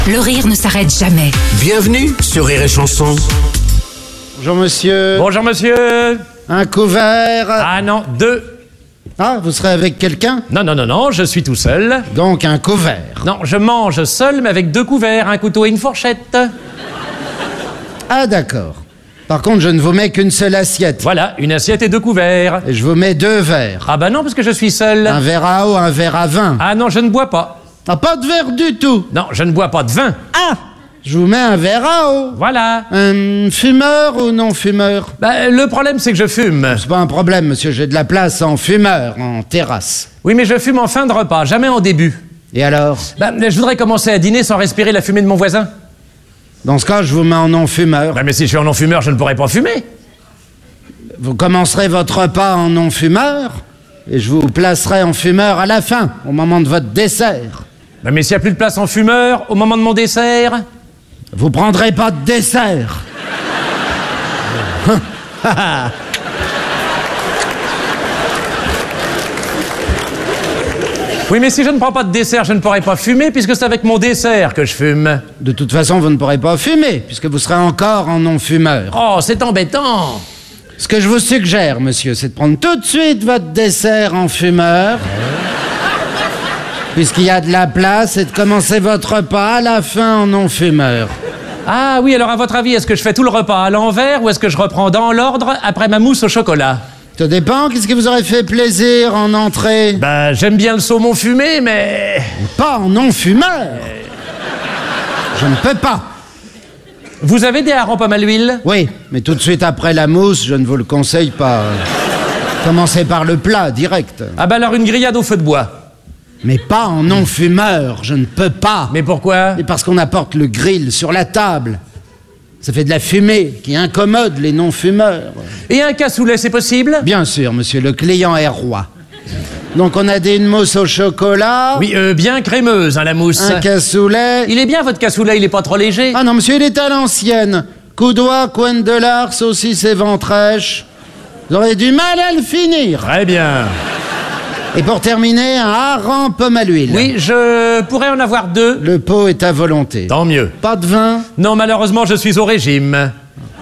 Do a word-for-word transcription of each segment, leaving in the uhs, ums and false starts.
Le rire ne s'arrête jamais. Bienvenue sur Rire et Chanson. Bonjour monsieur. Bonjour monsieur. Un couvert. Ah non, deux. Ah, vous serez avec quelqu'un? Non, non, non, non, je suis tout seul. Donc un couvert. Non, je mange seul, mais avec deux couverts, un couteau et une fourchette. Ah d'accord. Par contre, je ne vous mets qu'une seule assiette. Voilà, une assiette et deux couverts. Et je vous mets deux verres. Ah bah non, parce que je suis seul. Un verre à eau, un verre à vin. Ah non, je ne bois pas. Ah, pas de verre du tout. Non, je ne bois pas de vin. Ah, je vous mets un verre à eau. Voilà. Un fumeur ou non fumeur? Bah, le problème, c'est que je fume. C'est pas un problème, monsieur, j'ai de la place en fumeur, en terrasse. Oui, mais je fume en fin de repas, jamais en début. Et alors? Bah, je voudrais commencer à dîner sans respirer la fumée de mon voisin. Dans ce cas, je vous mets en non-fumeur. Bah, mais si je suis en non-fumeur, je ne pourrais pas fumer. Vous commencerez votre repas en non-fumeur et je vous placerai en fumeur à la fin, au moment de votre dessert. Bah, mais s'il n'y a plus de place en fumeur, au moment de mon dessert... Vous prendrez pas de dessert. Oui, mais si je ne prends pas de dessert, je ne pourrai pas fumer, puisque c'est avec mon dessert que je fume. De toute façon, vous ne pourrez pas fumer, puisque vous serez encore en non-fumeur. Oh, c'est embêtant. Ce que je vous suggère, monsieur, c'est de prendre tout de suite votre dessert en fumeur, puisqu'il y a de la place, et de commencer votre repas à la fin en non-fumeur. Ah oui, alors à votre avis, est-ce que je fais tout le repas à l'envers ou est-ce que je reprends dans l'ordre après ma mousse au chocolat? Ça dépend, qu'est-ce qui vous aurait fait plaisir en entrée? Bah, j'aime bien le saumon fumé, mais... Pas en non-fumeur. Je ne peux pas. Vous avez des harengs pommes à l'huile? Oui, mais tout de suite après la mousse, je ne vous le conseille pas. Commencez par le plat, direct. Ah bah alors une grillade au feu de bois. Mais pas en non-fumeur, je ne peux pas. Mais pourquoi? Et parce qu'on apporte le grill sur la table. Ça fait de la fumée qui incommode les non-fumeurs. Et un cassoulet, c'est possible? Bien sûr, monsieur, le client est roi. Donc on a des une mousse au chocolat. Oui, euh, bien crémeuse, hein, la mousse. Un cassoulet. Il est bien, votre cassoulet, il est pas trop léger? Ah non, monsieur, il est à l'ancienne. Coudois, coin de lard, saucisse et ventrèche. Vous aurez du mal à le finir. Très bien. Et pour terminer, un hareng pomme à l'huile. Oui, je pourrais en avoir deux. Le pot est à volonté. Tant mieux. Pas de vin. Non, malheureusement, je suis au régime.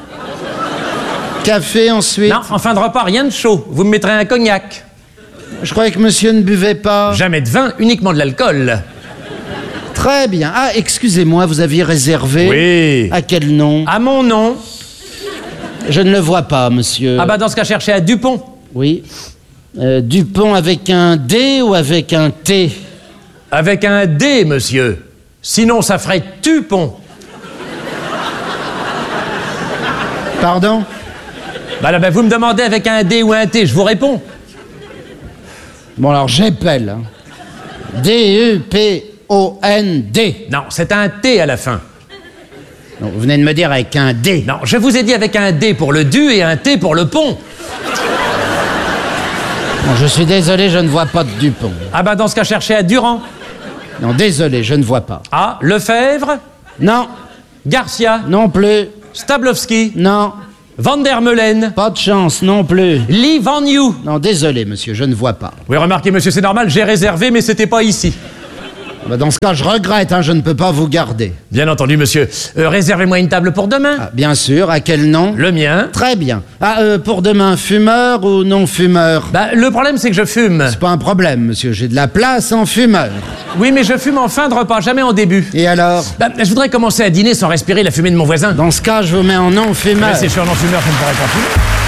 Café ensuite. Non, en fin de repas, rien de chaud. Vous me mettrez un cognac. Je croyais que monsieur ne buvait pas. Jamais de vin, uniquement de l'alcool. Très bien. Ah, excusez-moi, vous aviez réservé. Oui. À quel nom? À mon nom. Je ne le vois pas, monsieur. Ah bah dans ce cas, cherchez à Dupont. Oui. Euh, Dupont avec un D ou avec un T? Avec un D, monsieur. Sinon, ça ferait Tupont. Pardon? Bah là, bah, vous me demandez avec un D ou un T, je vous réponds. Bon, alors j'appelle. Hein. D U P O N D. Non, c'est un T à la fin. Non, vous venez de me dire avec un D. Non, je vous ai dit avec un D pour le du et un T pour le pont. Bon, je suis désolé, je ne vois pas de Dupont. Ah bah dans ce cas, cherchez à Durand. Non, désolé, je ne vois pas. Ah, Lefebvre, Non, Garcia, non plus. Stablowski, Non, Van der Meulen, pas de chance, non plus. Lee Van You. Non, désolé, monsieur, je ne vois pas. Oui, remarquez, monsieur, c'est normal, j'ai réservé, mais c'était pas ici. Bah, dans ce cas, je regrette, hein, je ne peux pas vous garder. Bien entendu, monsieur. Euh, réservez-moi une table pour demain. Ah, bien sûr, à quel nom? Le mien. Très bien. Ah, euh, pour demain, fumeur ou non fumeur? Bah, le problème, c'est que je fume. C'est pas un problème, monsieur, j'ai de la place en fumeur. Oui, mais je fume en fin de repas, jamais en début. Et alors? Bah, je voudrais commencer à dîner sans respirer la fumée de mon voisin. Dans ce cas, je vous mets en non fumeur. Mais si je suis en non-fumeur, je ne pourrais pas fumer.